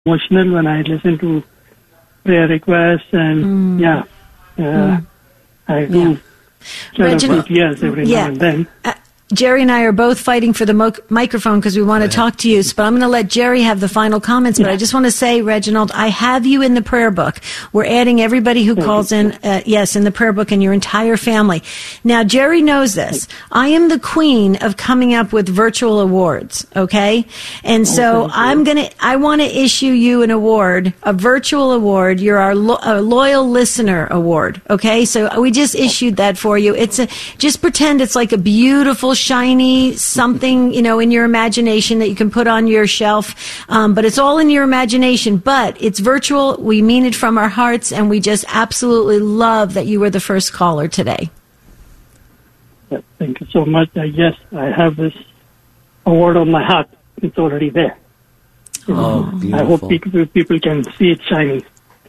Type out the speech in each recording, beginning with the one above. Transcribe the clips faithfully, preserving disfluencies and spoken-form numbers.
emotional when I listen to prayer requests, and mm. yeah, uh, mm. I do yeah. sort of tears every yeah. now and then. Uh, Jerry and I are both fighting for the mo- microphone because we want to talk to you. So, but I'm going to let Jerry have the final comments. But I just want to say, Reginald, I have you in the prayer book. We're adding everybody who calls in, uh, yes, in the prayer book, and your entire family. Now, Jerry knows this. I am the queen of coming up with virtual awards, okay? And so I'm going to, I want to issue you an award, a virtual award. You're our lo- a loyal listener award, okay? So we just issued that for you. It's a, just pretend it's like a beautiful, shiny something, you know, in your imagination that you can put on your shelf. Um, but it's all in your imagination, but it's virtual. We mean it from our hearts, and we just absolutely love that you were the first caller today. Yeah, thank you so much. Uh, yes, I have this award on my heart. It's already there. Oh, beautiful. I hope people, people can see it shining.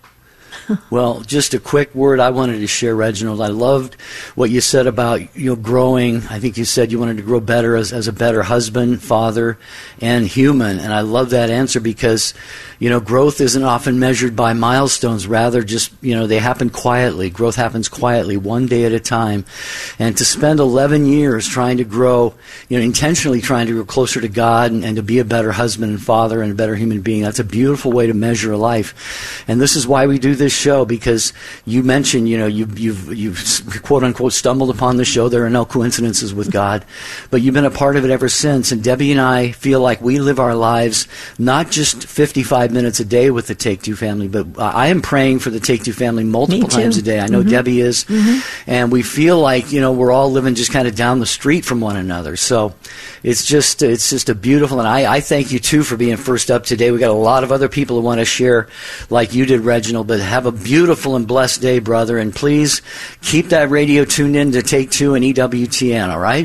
Well, just a quick word I wanted to share, Reginald. I loved what you said about, you know, growing. I think you said you wanted to grow better as, as a better husband, father, and human. And I love that answer because, you know, growth isn't often measured by milestones. Rather, just, you know, they happen quietly. Growth happens quietly, one day at a time. And to spend eleven years trying to grow, you know, intentionally trying to grow closer to God and, and to be a better husband and father and a better human being, that's a beautiful way to measure a life. And this is why we do this show, because you mentioned, you know, you, you've, you've quote unquote stumbled upon the show. There are no coincidences with God, but you've been a part of it ever since. And Debbie and I feel like we live our lives not just fifty-five minutes a day with the Take Two family, but I am praying for the Take Two family multiple times a day. I know mm-hmm. Debbie is, mm-hmm. and we feel like, you know, we're all living just kind of down the street from one another. So it's just, it's just a beautiful, and I, I thank you too for being first up today. We got a lot of other people who want to share like you did, Reginald, but have a beautiful and blessed day, brother, and please keep that radio tuned in to Take Two and E W T N, all right?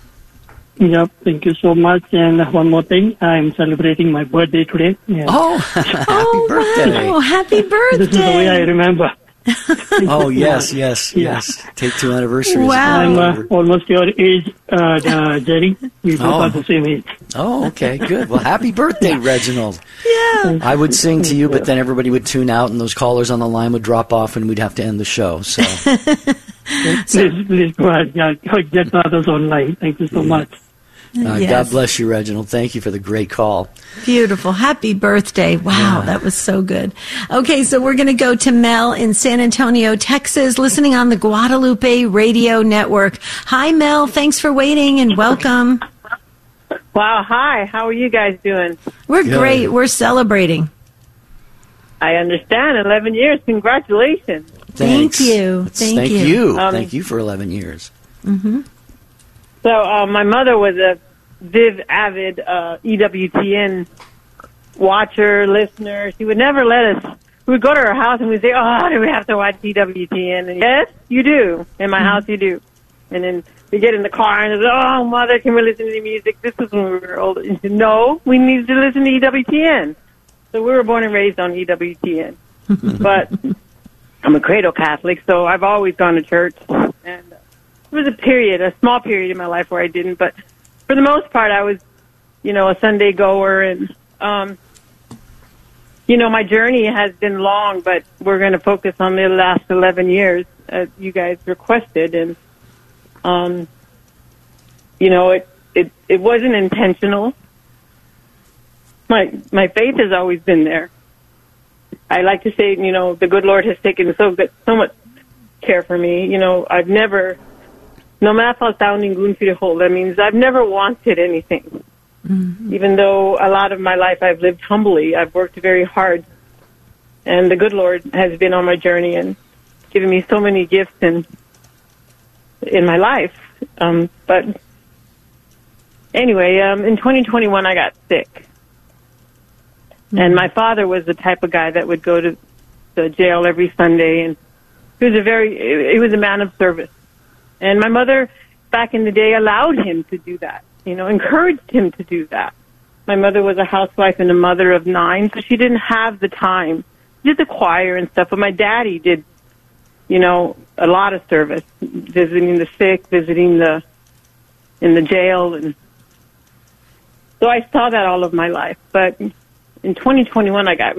Yep, thank you so much. And one more thing, I'm celebrating my birthday today. Yeah. Oh, happy birthday. Oh, happy birthday. This is the way I remember. Oh, yes, yes, yeah. yes. Take Two anniversary. Wow. I'm uh, almost your age, uh, uh, Jerry. We both oh. are the same age. Oh, okay, good. Well, happy birthday, Reginald. Yeah. I would sing to you, but then everybody would tune out and those callers on the line would drop off and we'd have to end the show. So, please, please go ahead. Yeah, get others online. Thank you so yeah. much. Uh, yes. God bless you, Reginald. Thank you for the great call. Beautiful. Happy birthday. Wow, yeah. That was so good. Okay, so we're going to go to Mel in San Antonio, Texas, listening on the Guadalupe Radio Network. Hi, Mel. Thanks for waiting and welcome. Wow, hi. How are you guys doing? We're good. Great. We're celebrating. I understand. eleven years. Congratulations. Thanks. Thank you. Thank, Thank you. you. Um, Thank you for eleven years. Mm-hmm. So uh, my mother was a Viv avid uh, E W T N watcher, listener. She would never let us. We would go to her house and we'd say, "Oh, do we have to watch E W T N?" And yes, you do. In my mm-hmm. house, you do. And then we get in the car and say, "Oh, Mother, can we listen to the music?" This was when we were older. And she said, "No, we need to listen to E W T N." So we were born and raised on E W T N. But I'm a cradle Catholic, so I've always gone to church. And uh, there was a period, a small period in my life where I didn't, but for the most part, I was, you know, a Sunday goer. And, um, you know, my journey has been long, but we're going to focus on the last eleven years, as you guys requested. And, um, you know, it, it, it wasn't intentional. My, my faith has always been there. I like to say, you know, the good Lord has taken so good, so much care for me. You know, I've never, no matter how sounding that means I've never wanted anything. Mm-hmm. Even though a lot of my life I've lived humbly, I've worked very hard. And the good Lord has been on my journey and given me so many gifts in, in my life. Um, but anyway, um, in twenty twenty-one, I got sick. Mm-hmm. And my father was the type of guy that would go to the jail every Sunday. And he was a very, he was a man of service. And my mother, back in the day, allowed him to do that, you know, encouraged him to do that. My mother was a housewife and a mother of nine, so she didn't have the time. She did the choir and stuff, but my daddy did, you know, a lot of service, visiting the sick, visiting the, in the jail. And so I saw that all of my life. But in twenty twenty-one, I got